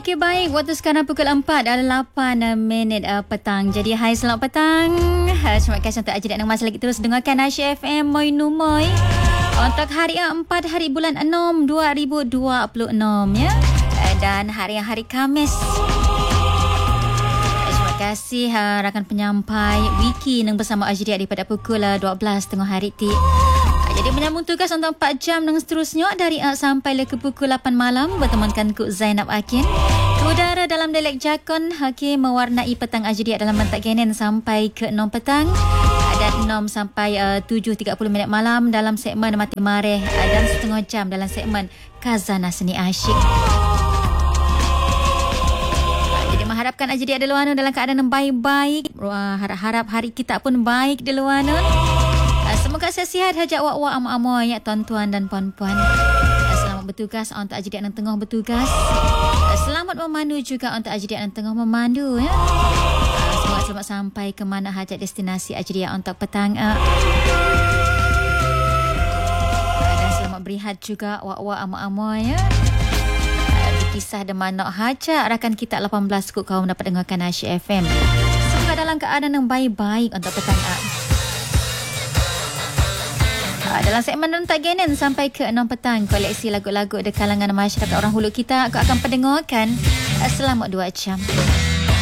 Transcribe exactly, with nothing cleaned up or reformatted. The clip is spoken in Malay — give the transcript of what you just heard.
Okey, baik. Waktu sekarang pukul empat adalah lapan minit uh, petang. Jadi, hai, selamat petang. Uh, terima kasih untuk ajaran yang masih lagi terus dengarkan Asia F M Moi Numoy. Untuk hari empat hari bulan enam dua ribu dua puluh enam ya. Uh, dan hari hari Khamis. Terima kasih uh, rakan penyampai Wiki yang bersama Ajriat daripada pukul uh, dua belas tengah hari ti. Jadi menyambung tugas untuk empat jam dan seterusnya dari uh, sampai ke pukul lapan malam bertemankan Kuk Zainab Akin. Udara dalam dialek Jakun Hakim mewarnai petang Ajriat dalam bentak Genen sampai ke enam petang dan enam sampai uh, tujuh tiga puluh minit malam dalam segmen Mati Mareh uh, dan setengah jam dalam segmen Khazanah Seni Asyik. Uh, jadi mengharapkan Ajriat di luar dalam keadaan yang baik-baik. Uh, harap-harap hari kita pun baik di luar. Semoga sihat hajat wak-wak amu-amu ya tuan-tuan dan puan-puan. Selamat bertugas untuk Ajriat yang tengah bertugas. Selamat memandu juga untuk Ajriat yang tengah memandu ya. Semoga selamat sampai ke mana hajat destinasi Ajriat untuk petang. Dan selamat berehat juga wak-wak amu-amu ya. Kisah dan mana hajat rakan kita lapan belas kut kaum dapat dengarkan Asia F M. Semoga dalam keadaan yang baik-baik untuk petang. Dalam segmen Rentak Genen sampai ke enam petang, koleksi lagu-lagu di kalangan masyarakat orang Hulu kita aku akan pendengarkan selama dua jam.